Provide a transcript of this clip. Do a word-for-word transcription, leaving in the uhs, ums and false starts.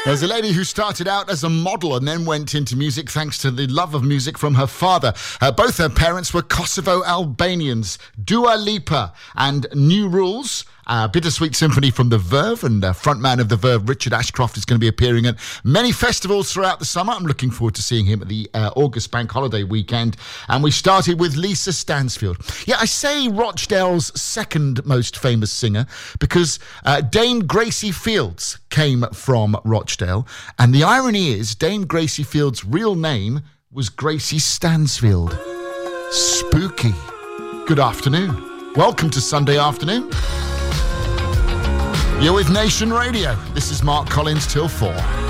There's a lady who started out as a model and then went into music thanks to the love of music from her father. Uh, both her parents were Kosovo Albanians. Dua Lipa and New Rules. Uh, Bittersweet Symphony from The Verve, and uh, frontman of The Verve, Richard Ashcroft, is going to be appearing at many festivals throughout the summer. I'm looking forward to seeing him at the uh, August Bank Holiday weekend. And we started with Lisa Stansfield. Yeah, I say Rochdale's second most famous singer because uh, Dame Gracie Fields came from Rochdale. And the irony is, Dame Gracie Fields' real name was Gracie Stansfield. Spooky. Good afternoon. Welcome to Sunday afternoon. You're with Nation Radio. This is Mark Collins till four.